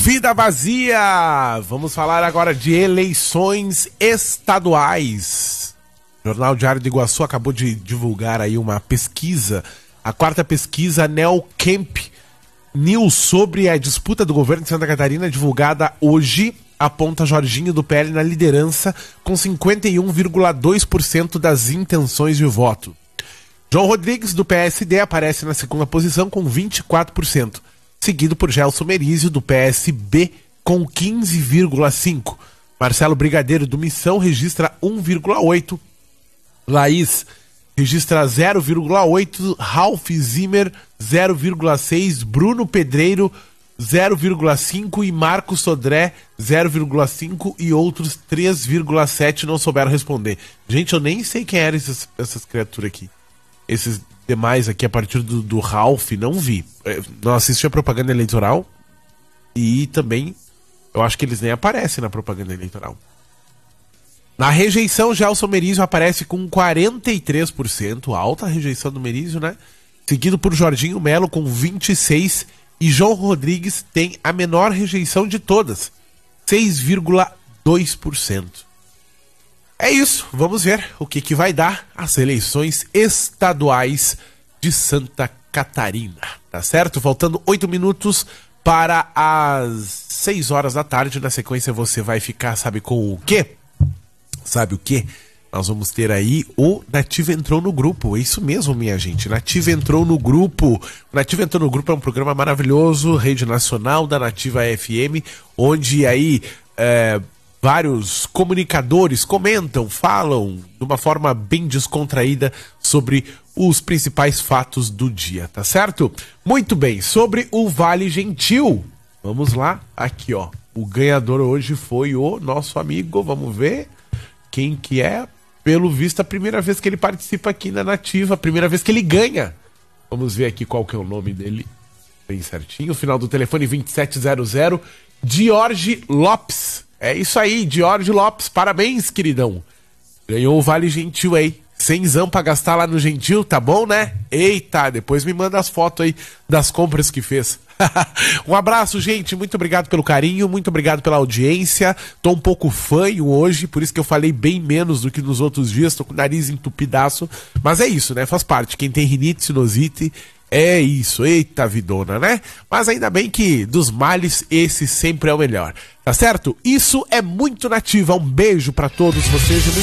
Vida vazia! Vamos falar agora de eleições estaduais. O Jornal Diário do Iguaçu acabou de divulgar aí uma pesquisa, a quarta pesquisa Neocamp News sobre a disputa do governo de Santa Catarina, divulgada hoje, aponta Jorginho do PL na liderança com 51,2% das intenções de voto. João Rodrigues do PSD aparece na segunda posição com 24%. Seguido por Gelson Merizio, do PSB, com 15,5%. Marcelo Brigadeiro, do Missão, registra 1,8%. Laís registra 0,8%. Ralph Zimmer, 0,6%. Bruno Pedreiro, 0,5%. E Marcos Sodré, 0,5%. E outros 3,7% não souberam responder. Gente, eu nem sei quem eram essas criaturas aqui. Esses demais aqui, a partir do Ralph, não vi. Não assisti a propaganda eleitoral e também eu acho que eles nem aparecem na propaganda eleitoral. Na rejeição, Gelson Merizio aparece com 43%, alta a rejeição do Merizio, né? Seguido por Jorginho Melo com 26%, e João Rodrigues tem a menor rejeição de todas, 6,2%. É isso, vamos ver o que vai dar as eleições estaduais de Santa Catarina, tá certo? Faltando 8 minutos para as 6 horas da tarde. Na sequência você vai ficar, sabe com o quê? Sabe o quê? Nós vamos ter aí o Nativa Entrou no Grupo. É isso mesmo, minha gente. Nativa Entrou no Grupo. O Nativa Entrou no Grupo é um programa maravilhoso, rede nacional da Nativa FM, onde aí vários comunicadores comentam, falam de uma forma bem descontraída sobre os principais fatos do dia, tá certo? Muito bem, sobre o Vale Gentil, vamos lá, aqui ó, o ganhador hoje foi o nosso amigo, vamos ver quem que é, pelo visto a primeira vez que ele participa aqui na Nativa, a primeira vez que ele ganha, vamos ver aqui qual que é o nome dele, bem certinho, final do telefone 2700, Jorge Lopes. É isso aí, Jorge Lopes, parabéns, queridão. Ganhou o Vale Gentil aí. 100zão pra gastar lá no Gentil, tá bom, né? Eita, depois me manda as fotos aí das compras que fez. Um abraço, gente, muito obrigado pelo carinho, muito obrigado pela audiência. Tô um pouco fanho hoje, por isso que eu falei bem menos do que nos outros dias, tô com o nariz entupidaço. Mas é isso, né? Faz parte, quem tem rinite, sinusite... É isso, eita vidona, né? Mas ainda bem que dos males esse sempre é o melhor, tá certo? Isso é muito Nativa, um beijo pra todos vocês e